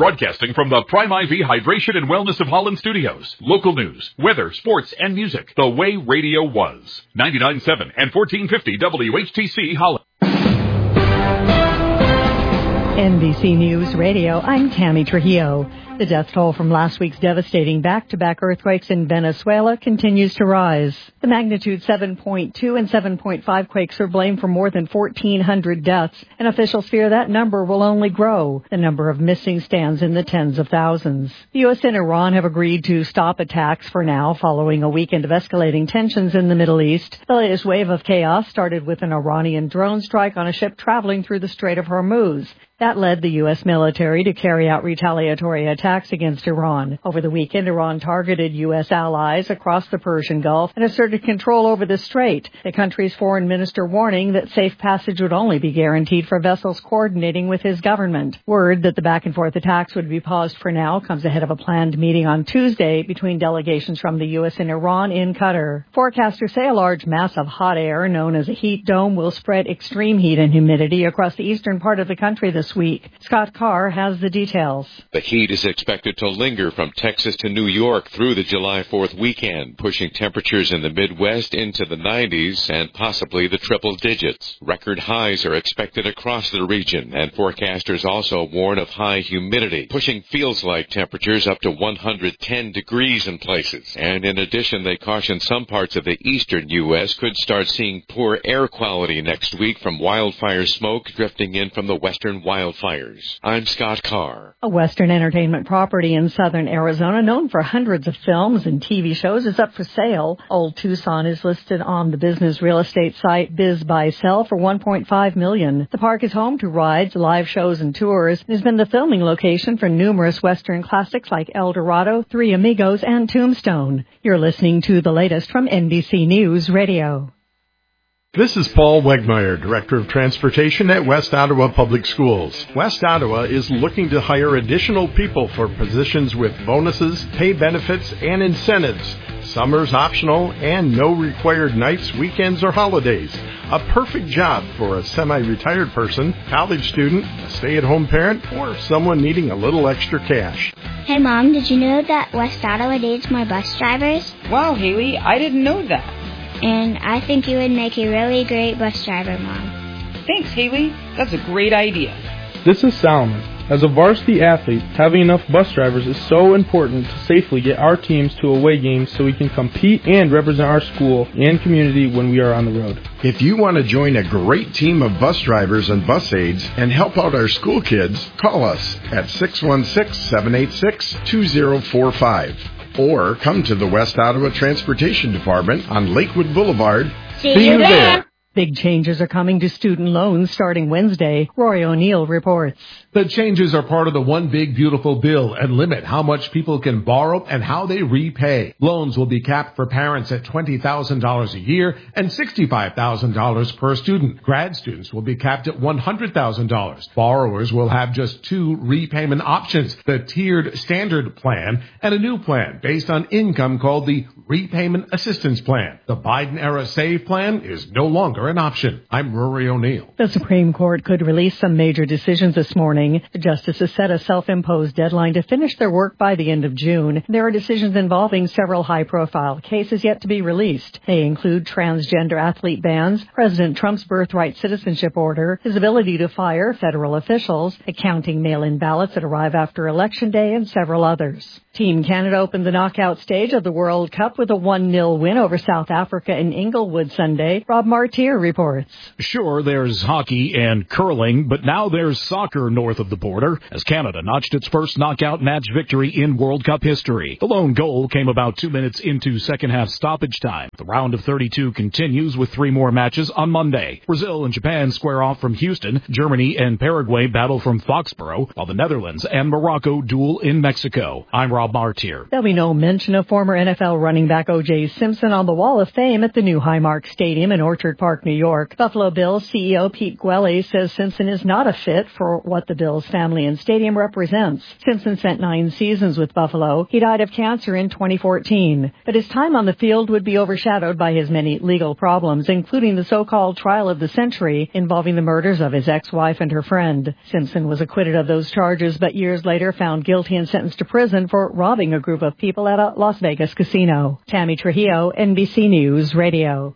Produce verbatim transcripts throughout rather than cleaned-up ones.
Broadcasting from the Prime I V Hydration and Wellness of Holland studios. Local news, weather, sports, and music. The way radio was. ninety-nine point seven and fourteen fifty W H T C Holland. N B C News Radio, I'm Tammy Trujillo. The death toll from last week's devastating back-to-back earthquakes in Venezuela continues to rise. The magnitude seven point two and seven point five quakes are blamed for more than fourteen hundred deaths, and officials fear that number will only grow. The number of missing stands in the tens of thousands. The U S and Iran have agreed to stop attacks for now, following a weekend of escalating tensions in the Middle East. The latest wave of chaos started with an Iranian drone strike on a ship traveling through the Strait of Hormuz. That led the U S military to carry out retaliatory attacks against Iran. Over the weekend, Iran targeted U S allies across the Persian Gulf and asserted control over the strait. The country's foreign minister warning that safe passage would only be guaranteed for vessels coordinating with his government. Word that the back-and-forth attacks would be paused for now comes ahead of a planned meeting on Tuesday between delegations from the U S and Iran in Qatar. Forecasters say a large mass of hot air, known as a heat dome, will spread extreme heat and humidity across the eastern part of the country this week. Scott Carr has the details. The heat is expected to linger from Texas to New York through the July fourth weekend, pushing temperatures in the Midwest into the nineties and possibly the triple digits. Record highs are expected across the region, and forecasters also warn of high humidity, pushing feels-like temperatures up to one hundred ten degrees in places. And in addition, they caution some parts of the eastern U S could start seeing poor air quality next week from wildfire smoke drifting in from the western wildfires. I'm Scott Carr. A Western entertainment property in southern Arizona known for hundreds of films and T V shows is up for sale. Old Tucson is listed on the business real estate site Biz Buy Sell for one point five million dollars. The park is home to rides, live shows, and tours, and has been the filming location for numerous Western classics like El Dorado, Three Amigos, and Tombstone. You're listening to the latest from N B C News Radio. This is Paul Wegmeyer, Director of Transportation at West Ottawa Public Schools. West Ottawa is looking to hire additional people for positions with bonuses, pay benefits, and incentives. Summer's optional and no required nights, weekends, or holidays. A perfect job for a semi-retired person, college student, a stay-at-home parent, or someone needing a little extra cash. Hey, Mom, did you know that West Ottawa needs more bus drivers? Wow, Haley, I didn't know that. And I think you would make a really great bus driver, Mom. Thanks, Haley. That's a great idea. This is Salomon. As a varsity athlete, having enough bus drivers is so important to safely get our teams to away games so we can compete and represent our school and community when we are on the road. If you want to join a great team of bus drivers and bus aides and help out our school kids, call us at six one six, seven eight six, two zero four five. Or come to the West Ottawa Transportation Department on Lakewood Boulevard. See, See you there. there. Big changes are coming to student loans starting Wednesday. Rory O'Neill reports. The changes are part of the One Big Beautiful Bill and limit how much people can borrow and how they repay. Loans will be capped for parents at twenty thousand dollars a year and sixty-five thousand dollars per student. Grad students will be capped at one hundred thousand dollars. Borrowers will have just two repayment options, the tiered standard plan and a new plan based on income called the Repayment Assistance Plan. The Biden-era SAVE plan is no longer an option. I'm Rory O'Neill. The Supreme Court could release some major decisions this morning. The justices set a self-imposed deadline to finish their work by the end of June. There are decisions involving several high-profile cases yet to be released. They include transgender athlete bans, President Trump's birthright citizenship order, his ability to fire federal officials, accounting mail-in ballots that arrive after Election Day, and several others. Team Canada opened the knockout stage of the World Cup with a one nil win over South Africa in Inglewood Sunday. Rob Martier reports. Sure, there's hockey and curling, but now there's soccer north of the border as Canada notched its first knockout match victory in World Cup history. The lone goal came about two minutes into second-half stoppage time. The round of thirty-two continues with three more matches on Monday. Brazil and Japan square off from Houston. Germany and Paraguay battle from Foxborough, while the Netherlands and Morocco duel in Mexico. I'm Rob Martier. There'll be no mention of former N F L running back O J Simpson on the Wall of Fame at the new Highmark Stadium in Orchard Park, Park, New York. Buffalo Bills C E O Pete Gwelly says Simpson is not a fit for what the Bills family and stadium represents. Simpson spent nine seasons with Buffalo. He died of cancer in twenty fourteen. But his time on the field would be overshadowed by his many legal problems, including the so-called trial of the century involving the murders of his ex-wife and her friend. Simpson was acquitted of those charges, but years later found guilty and sentenced to prison for robbing a group of people at a Las Vegas casino. Tammy Trujillo, N B C News Radio.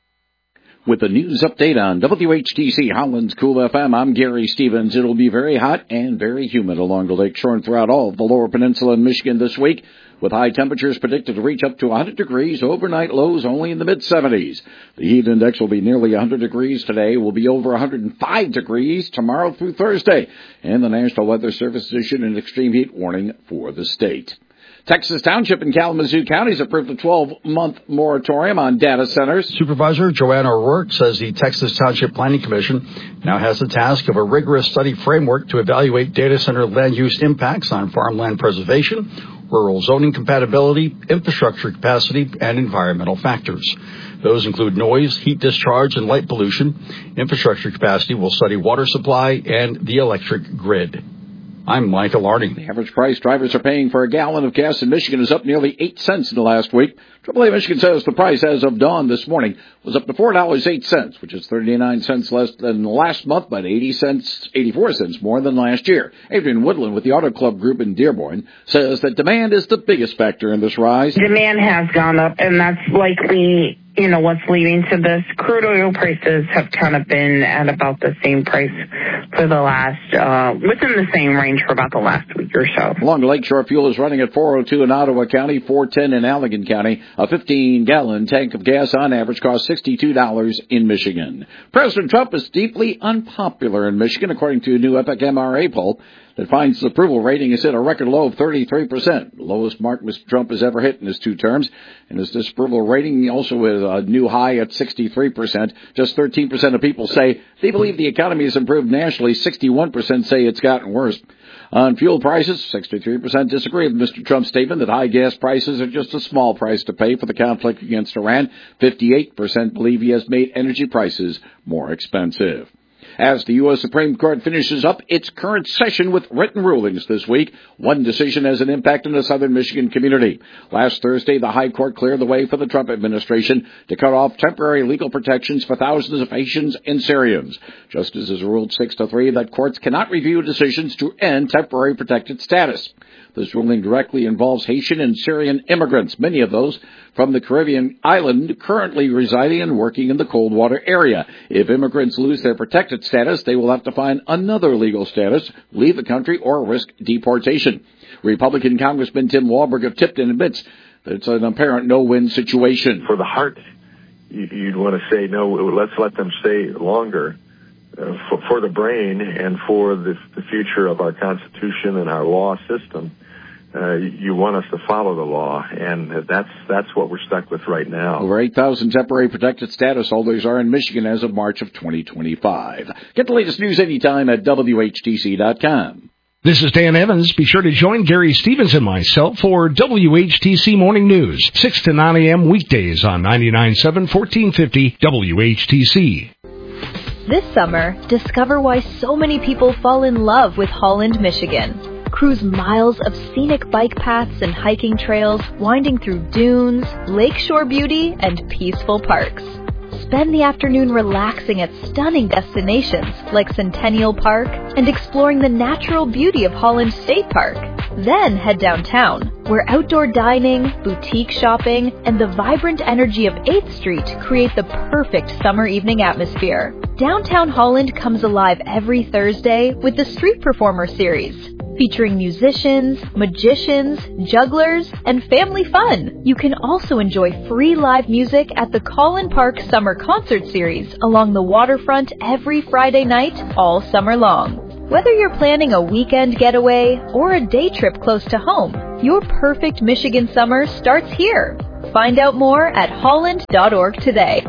With the news update on W H T C Holland's Cool F M, I'm Gary Stevens. It'll be very hot and very humid along the lakeshore and throughout all of the lower peninsula in Michigan this week, with high temperatures predicted to reach up to one hundred degrees, overnight lows only in the mid-seventies. The heat index will be nearly one hundred degrees today, will be over one hundred five degrees tomorrow through Thursday, and the National Weather Service issued an extreme heat warning for the state. Texas Township and Kalamazoo counties approved a twelve-month moratorium on data centers. Supervisor Joanna O'Rourke says the Texas Township Planning Commission now has the task of a rigorous study framework to evaluate data center land use impacts on farmland preservation, rural zoning compatibility, infrastructure capacity, and environmental factors. Those include noise, heat discharge, and light pollution. Infrastructure capacity will study water supply and the electric grid. I'm Michael Arning. The average price drivers are paying for a gallon of gas in Michigan is up nearly eight cents in the last week. triple A Michigan says the price as of dawn this morning was up to four dollars and eight cents, which is thirty-nine cents less than last month, but eighty cents, eighty-four cents more than last year. Adrian Woodland with the Auto Club Group in Dearborn says that demand is the biggest factor in this rise. Demand has gone up, and that's likely, you know, what's leading to this. Crude oil prices have kind of been at about the same price for the last, uh, within the same range for about the last week or so. Along the lakeshore, fuel is running at four oh two in Ottawa County, four ten in Allegan County. A fifteen-gallon tank of gas on average costs sixty-two dollars in Michigan. President Trump is deeply unpopular in Michigan, according to a new Epic M R A poll that finds his approval rating is at a record low of thirty-three percent, the lowest mark Mister Trump has ever hit in his two terms. And his disapproval rating also is a new high at sixty-three percent. Just thirteen percent of people say they believe the economy has improved nationally. sixty-one percent say it's gotten worse. On fuel prices, sixty-three percent disagree with Mister Trump's statement that high gas prices are just a small price to pay for the conflict against Iran. fifty-eight percent believe he has made energy prices more expensive. As the U S Supreme Court finishes up its current session with written rulings this week, one decision has an impact on the southern Michigan community. Last Thursday, the High Court cleared the way for the Trump administration to cut off temporary legal protections for thousands of Haitians and Syrians. Justices ruled six to three that courts cannot review decisions to end temporary protected status. This ruling directly involves Haitian and Syrian immigrants, many of those from the Caribbean island currently residing and working in the Coldwater area. If immigrants lose their protected status, they will have to find another legal status, leave the country, or risk deportation. Republican Congressman Tim Walberg of Tipton admits that it's an apparent no-win situation. For the heart, you'd want to say, no, let's let them stay longer. Uh, for, for the brain and for the, the future of our Constitution and our law system, uh, you want us to follow the law, and that's that's what we're stuck with right now. Over eight thousand temporary protected status holders are in Michigan as of March of twenty twenty-five. Get the latest news anytime at W H T C dot com. This is Dan Evans. Be sure to join Gary Stevens and myself for W H T C Morning News, six to nine a.m. weekdays on ninety-nine point seven, fourteen fifty W H T C. This summer, discover why so many people fall in love with Holland, Michigan. Cruise miles of scenic bike paths and hiking trails, winding through dunes, lakeshore beauty, and peaceful parks. Spend the afternoon relaxing at stunning destinations like Centennial Park and exploring the natural beauty of Holland State Park. Then head downtown, where outdoor dining, boutique shopping, and the vibrant energy of eighth Street create the perfect summer evening atmosphere. Downtown Holland comes alive every Thursday with the Street Performer Series, featuring musicians, magicians, jugglers, and family fun. You can also enjoy free live music at the Collin Park Summer Concert Series along the waterfront every Friday night all summer long. Whether you're planning a weekend getaway or a day trip close to home, your perfect Michigan summer starts here. Find out more at holland dot org today.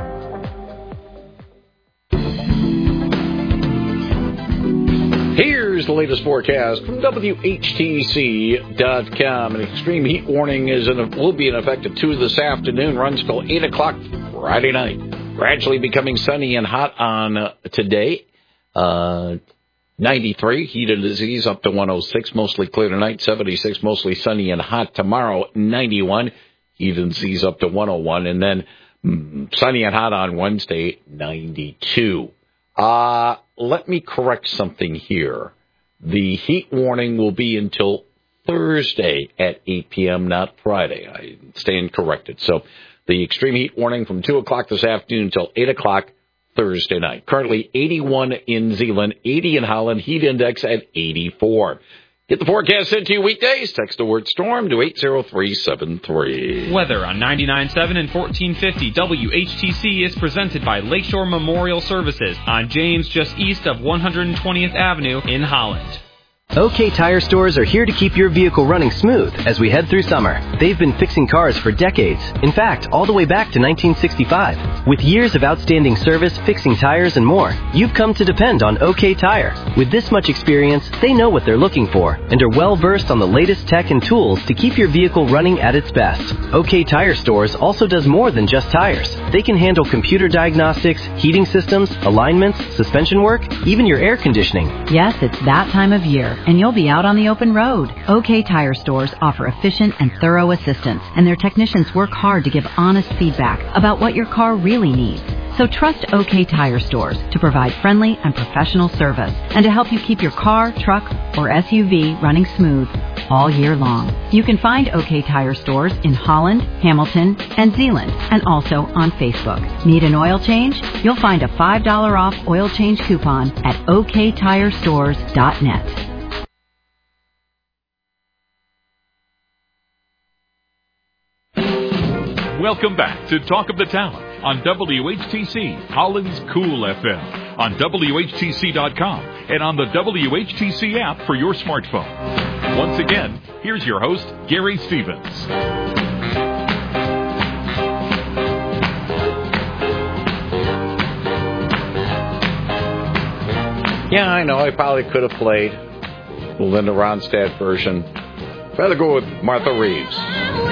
Here's the latest forecast from W H T C dot com. An extreme heat warning is in, will be in effect at two this afternoon, runs till eight o'clock Friday night. gradually becoming sunny and hot on uh, today. Uh, ninety-three, heat and disease up to one oh six, mostly clear tonight. seventy-six, mostly sunny and hot tomorrow. ninety-one, heat and disease up to one oh one. And then mm, sunny and hot on Wednesday, ninety-two. Uh, let me correct something here. The heat warning will be until Thursday at eight p.m., not Friday. I stand corrected. So the extreme heat warning from two o'clock this afternoon until eight o'clock Thursday night. Currently eighty-one in Zeeland, eighty in Holland, heat index at eighty-four. Get the forecast sent to you weekdays. Text the word storm to eight zero three seven three. Weather on ninety-nine point seven and fourteen fifty W H T C is presented by Lakeshore Memorial Services on James, just east of one hundred twentieth Avenue in Holland. OK Tire Stores are here to keep your vehicle running smooth as we head through summer. They've been fixing cars for decades. In fact, all the way back to nineteen sixty-five. With years of outstanding service, fixing tires, and more, you've come to depend on OK Tire. With this much experience, they know what they're looking for and are well versed on the latest tech and tools to keep your vehicle running at its best. OK Tire Stores also does more than just tires. They can handle computer diagnostics, heating systems, alignments, suspension work, even your air conditioning. Yes, it's that time of year, and you'll be out on the open road. OK Tire Stores offer efficient and thorough assistance, and their technicians work hard to give honest feedback about what your car really needs. So trust OK Tire Stores to provide friendly and professional service and to help you keep your car, truck, or S U V running smooth all year long. You can find OK Tire Stores in Holland, Hamilton, and Zeeland, and also on Facebook. Need an oil change? You'll find a five dollars off oil change coupon at O K tire stores dot net. Welcome back to Talk of the Town on W H T C, Holland's Cool F M, on W H T C dot com, and on the W H T C app for your smartphone. Once again, here's your host, Gary Stevens. Yeah, I know, I probably could have played the Linda Ronstadt version. Rather go with Martha Reeves.